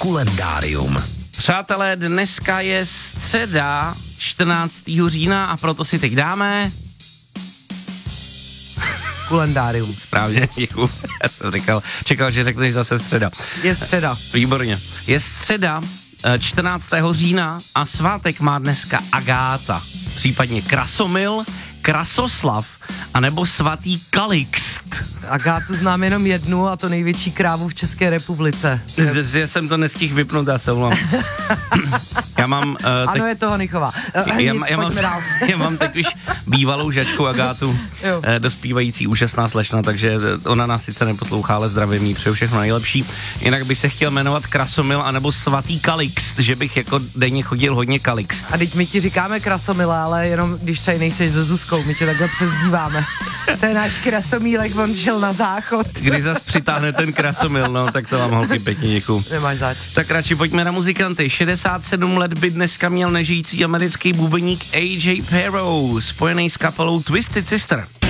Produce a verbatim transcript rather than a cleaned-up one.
Kalendárium. Přátelé, dneska je středa čtrnáctého října a proto si teď dáme... Kalendárium. Správně, děkuju. Já jsem říkal, čekal, že řekneš zase středa. Je středa. Výborně. Je středa čtrnáctého října a svátek má dneska Agáta, případně Krasomil, Krasoslav, anebo svatý Kalixt. Agátu znám jenom jednu a to největší krávu v České republice. Já jsem to nestihl vypnout, já se omlouvám. Já mám... Uh, ano, teď, je to Honychová. Uh, já, nic, já, mám, já mám teď už bývalou žačku Agátu, uh, dospívající úžasná slečna, takže ona nás sice neposlouchá, ale zdravím jí, přeju všechno nejlepší. Jinak bych se chtěl jmenovat Krasomil anebo svatý Kalixt, že bych jako denně chodil hodně Kalixt. A teď my ti říkáme Krasomila, ale jenom když tady nejseš se Zuzkou, my tě takhle přezdíváme. To je náš Krasomílek, on šel na záchod. Kdy zas přitáhne ten Krasomil, no, tak to vám holky pěkně děkuju. Nemáš zač. Tak radši pojďme na muzikanty. šedesát sedm let by dneska měl nežijící americký bubeník A J Pero, spojený s kapelou Twisted Sister.